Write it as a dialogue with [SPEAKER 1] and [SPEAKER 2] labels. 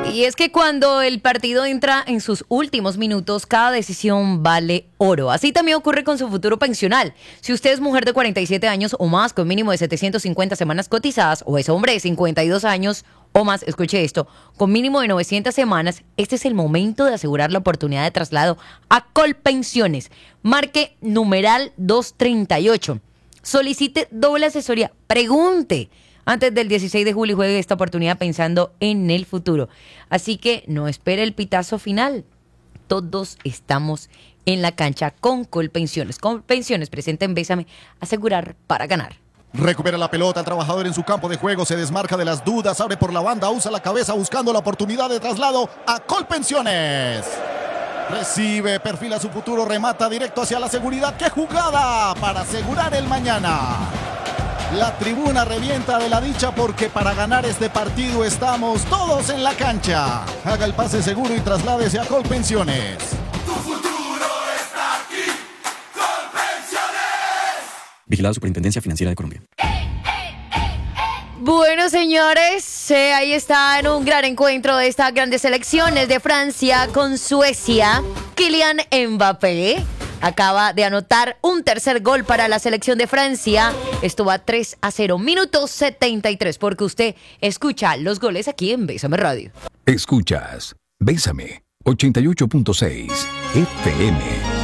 [SPEAKER 1] Y es que cuando el partido entra en sus últimos minutos, cada decisión vale oro. Así también ocurre con su futuro pensional. Si usted es mujer de 47 años o más, con mínimo de 750 semanas cotizadas, o es hombre de 52 años o más, escuche esto, con mínimo de 900 semanas, este es el momento de asegurar la oportunidad de traslado a Colpensiones. Marque numeral 238. Solicite doble asesoría. Pregunte antes del 16 de julio y juegue esta oportunidad pensando en el futuro. Así que no espere el pitazo final. Todos estamos en la cancha con Colpensiones. Colpensiones presenta en Bésame, asegurar para ganar.
[SPEAKER 2] Recupera la pelota, el trabajador en su campo de juego, se desmarca de las dudas, abre por la banda, usa la cabeza buscando la oportunidad de traslado a Colpensiones. Recibe, perfila su futuro, remata directo hacia la seguridad. ¡Qué jugada para asegurar el mañana! La tribuna revienta de la dicha porque para ganar este partido estamos todos en la cancha. Haga el pase seguro y trasládese a Colpensiones.
[SPEAKER 3] Tu futuro está aquí, Colpensiones.
[SPEAKER 4] Vigilada Superintendencia Financiera de Colombia.
[SPEAKER 1] Bueno, señores, ahí está en un gran encuentro de estas grandes selecciones de Francia con Suecia. Kylian Mbappé acaba de anotar un tercer gol para la selección de Francia. Esto va 3-0, minuto 73, porque usted escucha los goles aquí en Bésame Radio.
[SPEAKER 5] Escuchas Bésame 88.6 FM.